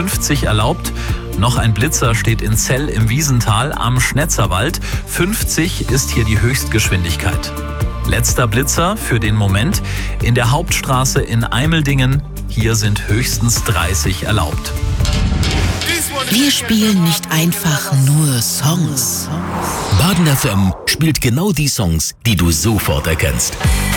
50 erlaubt. Noch ein Blitzer steht in Zell im Wiesental am Schnetzerwald. 50 ist hier die Höchstgeschwindigkeit. Letzter Blitzer für den Moment in der Hauptstraße in Eimeldingen. Hier sind höchstens 30 erlaubt. Wir spielen nicht einfach nur Songs. Baden FM spielt genau die Songs, die du sofort erkennst.